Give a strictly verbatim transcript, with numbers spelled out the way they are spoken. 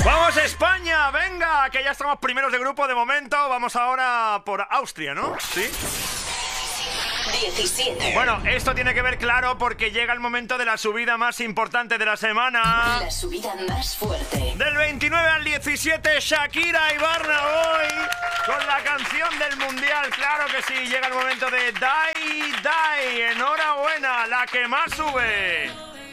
¡Vamos España! ¡Venga! Que ya estamos primeros de grupo de momento. Vamos ahora por Austria, ¿no? ¿Sí? diecisiete. Bueno, esto tiene que ver, claro, porque llega el momento de la subida más importante de la semana. La subida más fuerte. Del veintinueve al diecisiete, Shakira y Burna Boy con la canción del Mundial. Claro que sí, llega el momento de Die, Die. Enhorabuena, la que más sube.